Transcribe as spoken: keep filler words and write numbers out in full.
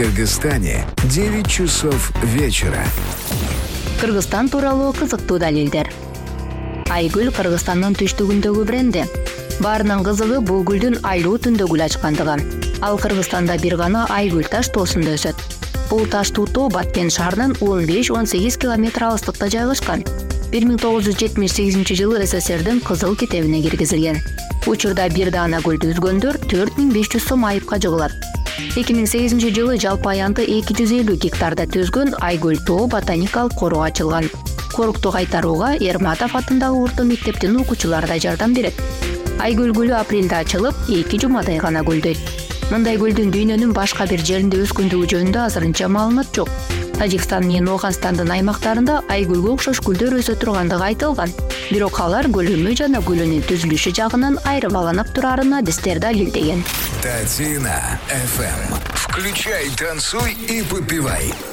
Кыргызстане девять часов вечера. Кыргызстан тууралуу кызыктуу далилдер. Айгүл Кыргызстандын түштүгүндөгү бренди. Баарынын кызыгы бул гүлдүн айлуу түндө гүл ачкандыгы. Ал Кыргызстанда бир гана Айгүл таш тоосунда өсөт. Бул таштуу тоо Баткен шаарынан он беш он сегиз километр алыстыкта жайгашкан. бир миң тогуз жүз жетимиш сегизинчи жылы СССРдин Кызыл китебине киргизилген. Учурда бир даана гүлдү үзгөндөр төрт миң беш жүз сом айыпка жыгылат. эки миң сегизинчи жылы жалпы аянты эки жүз элүү гектарда түзгөн Айгүл тоо ботаникалык короо ачылган. Корукту кайтарууга Эрматов атындагы орто мектептин окуучулары да жардам берет. Айгүл гүлү апрелде ачылып, эки жумадай гана гүлдөйт. Мындай гүлдүн дүйнөнүн башка бир жеринде өскөндүгү жөнүндө азырынча маалымат жок. Тажикстан менен Ооганстандын аймактарында айгүлгө окшош гүлдөр өсө тургандыгы айтылган. Бирок алар көлөмү жана гүлүнүн түзүлүшү жагынан айырмаланып турарын адистер далилдеген. Татина эф эм. Включай, танцуй и попивай.